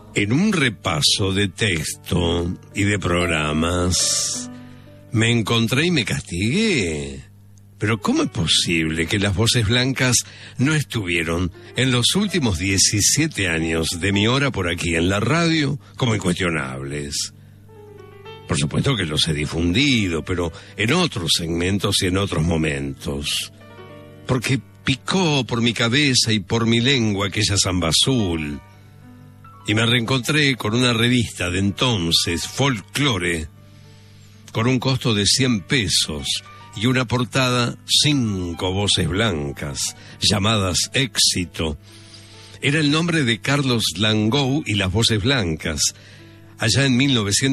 En un repaso de texto y de programas, me encontré y me castigué. Pero ¿cómo es posible que las voces blancas no estuvieron en los últimos 17 años de mi hora por aquí en la radio como incuestionables? Por supuesto que los he difundido, pero en otros segmentos y en otros momentos. Porque picó por mi cabeza y por mi lengua aquella samba azul. Y me reencontré con una revista de entonces, Folklore, con un costo de 100 pesos y una portada 5 voces blancas, llamadas Éxito. Era el nombre de Carlos Langou y las voces blancas, allá en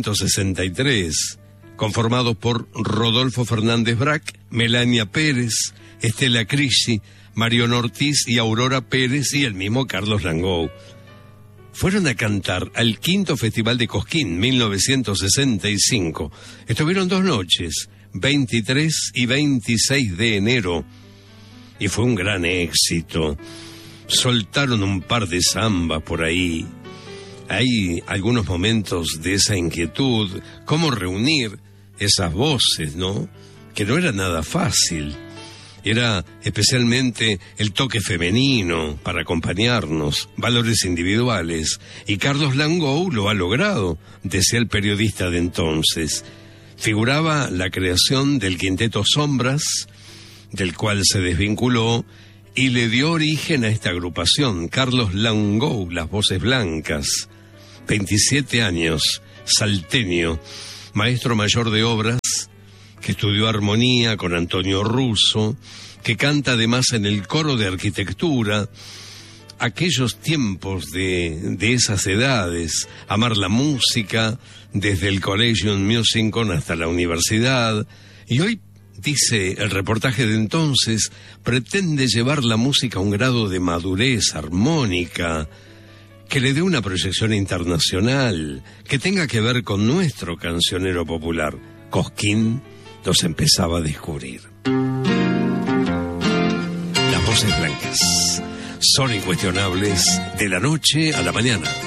1963, conformado por Rodolfo Fernández Brac, Melania Pérez, Estela Crisi, Marion Ortiz y Aurora Pérez y el mismo Carlos Langou. Fueron a cantar al quinto Festival de Cosquín, 1965. Estuvieron 2 noches, 23 y 26 de enero, y fue un gran éxito. Soltaron un par de zambas por ahí. Hay algunos momentos de esa inquietud, cómo reunir esas voces, ¿no? Que no era nada fácil. Era especialmente el toque femenino para acompañarnos, valores individuales. Y Carlos Langou lo ha logrado, decía el periodista de entonces. Figuraba la creación del Quinteto Sombras, del cual se desvinculó y le dio origen a esta agrupación, Carlos Langou, las voces blancas. 27 años, salteño, maestro mayor de obras, que estudió armonía con Antonio Russo, que canta además en el coro de arquitectura. Aquellos tiempos de esas edades, amar la música, desde el Collegium Musicon hasta la universidad, y hoy, dice el reportaje de entonces, pretende llevar la música a un grado de madurez armónica, que le dé una proyección internacional, que tenga que ver con nuestro cancionero popular. Cosquín los empezaba a descubrir. Las voces blancas son incuestionables de la noche a la mañana.